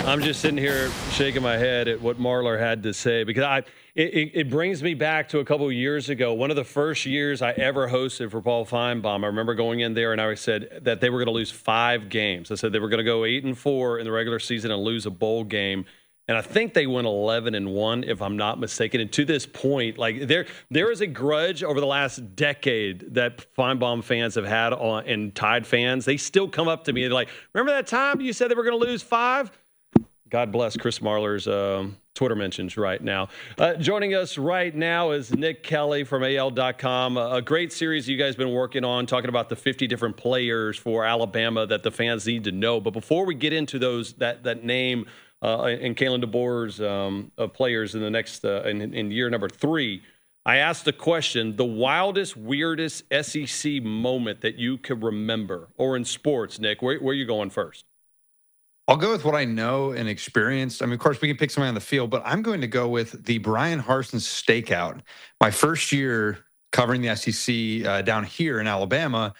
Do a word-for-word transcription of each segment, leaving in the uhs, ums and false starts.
I'm just sitting here shaking my head at what Marlar had to say because I it, it brings me back to a couple of years ago. One of the first years I ever hosted for Paul Feinbaum. I remember going in there and I said that they were going to lose five games. I said they were going to go eight and four in the regular season and lose a bowl game. And I think they went eleven and one, if I'm not mistaken. And to this point, like there, there is a grudge over the last decade that Feinbaum fans have had on, and Tide fans. They still come up to me and they're like, "Remember that time you said they were going to lose five?" God bless Chris Marlar's um, Twitter mentions right now. Uh, joining us right now is Nick Kelly from A L dot com. A great series you guys have been working on, talking about the fifty different players for Alabama that the fans need to know. But before we get into those, that that name uh, and Kalen DeBoer's um, uh, players in the next uh, in, in year number three, I asked the question: the wildest, weirdest S E C moment that you could remember, or in sports, Nick. Where, where are you going first? I'll go with what I know and experienced. I mean, of course, we can pick somebody on the field, but I'm going to go with the Brian Harsin stakeout. My first year covering the S E C uh, down here in Alabama,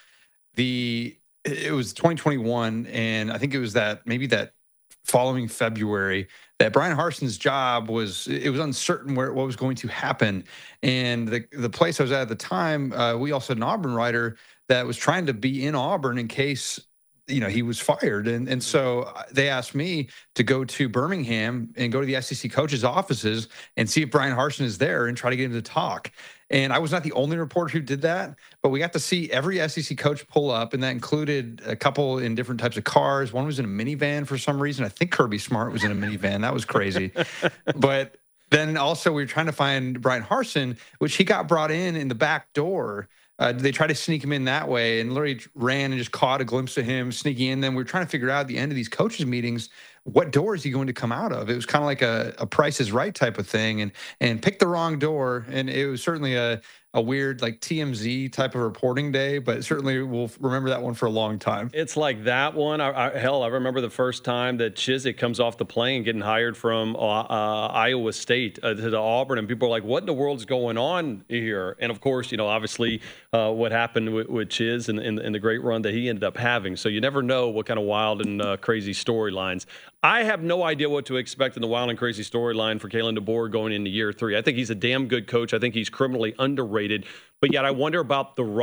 the it was twenty twenty-one, and I think it was that maybe that following February that Brian Harsin's job was it was uncertain where what was going to happen. And the the place I was at at the time, uh, we also had an Auburn writer that was trying to be in Auburn in case, you know, he was fired. And and so they asked me to go to Birmingham and go to the S E C coaches' offices and see if Brian Harsin is there and try to get him to talk. And I was not the only reporter who did that, but we got to see every S E C coach pull up, and that included a couple in different types of cars. One was in a minivan for some reason. I think Kirby Smart was in a minivan. That was crazy. But then also we were trying to find Brian Harsin, which he got brought in in the back door. Uh, they tried to sneak him in that way, and literally ran and just caught a glimpse of him sneaking in. Then we were trying to figure out at the end of these coaches' meetings, what door is he going to come out of? It was kind of like a, a Price is Right type of thing, and and picked the wrong door. And it was certainly a a weird like T M Z type of reporting day, but certainly we'll remember that one for a long time. It's like that one. I, I, hell, I remember the first time that Chiswick comes off the plane getting hired from uh, uh, Iowa State uh, to the Auburn, and people are like, what in the world's going on here? And, of course, you know, obviously uh, what happened with, with Chiz and, and, and the great run that he ended up having. So you never know what kind of wild and uh, crazy storylines. I have no idea what to expect in the wild and crazy storyline for Kalen DeBoer going into year three. I think he's a damn good coach. I think he's criminally underrated. But yet I wonder about the